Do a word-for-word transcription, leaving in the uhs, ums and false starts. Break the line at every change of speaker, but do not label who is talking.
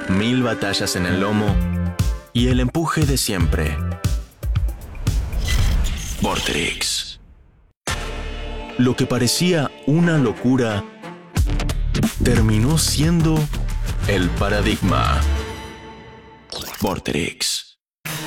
mil batallas en el lomo y el empuje de siempre. Vorterix. Lo que parecía una locura terminó siendo el paradigma. Vorterix.